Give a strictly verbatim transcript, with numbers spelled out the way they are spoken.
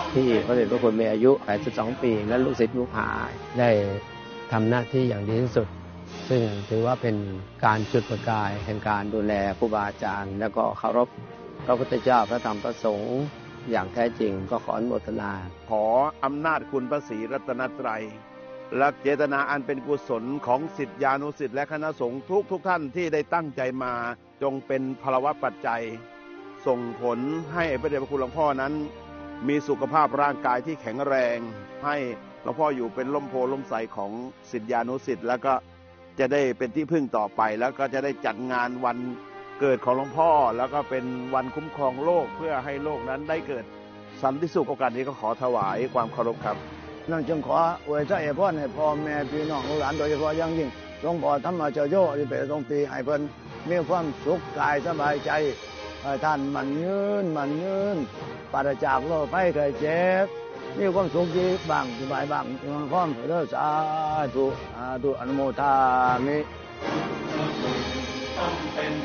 ที่พระเดชพระคุณมีอายุแปดสิบสองปีและลูกศิษย์ลูกหาได้ทำหน้าที่อย่างดีที่สุดซึ่งถือว่าเป็นการจุดประกายแห่งการดูแลครูบาอาจารย์และก็เคารพพระพุทธเจ้าพระธรรมพระสงฆ์อย่างแท้จริงก็ขออนุโมทนาขออำนาจคุณพระศรีรัตนตรัยและเจตนาอันเป็นกุศลของศิษยานุศิษย์และคณะสงฆ์ทุกทุกท่านที่ได้ตั้งใจมาจงเป็นพลวัตปัจจัยส่งผลให้พระเดชพระคุณหลวงพ่อนั้นมีสุขภาพร่างกายที่แข็งแรงให้หลวงพ่ออยู่เป็นล่มโพล่มใสของศิษยานุศิษย์แล้วก็จะได้เป็นที่พึ่งต่อไปแล้วก็จะได้จัดงานวันเกิดของหลวงพ่อแล้วก็เป็นวันคุ้มครองโลกเพื่อให้โลกนั้นได้เกิดสันติสุขโอกาสนี้ก็ขอถวายความเคารพครับนั่นจึงขออวยพระเอพรให้พ่อแม่พี่น้องลูกหลานโดยเฉพาะอย่างยิ่งหลวงพ่อธรรมเจโยที่เป็นทรงปีให้เพิ่นมีความสุขกายสบายใจท่านมันยืนมันยืนปราศจากโรคภัยไข้เจ็บมีความสุขดีบ้างสบายบ้างมีความเลิศสาธุสาธุอนุโมทามิ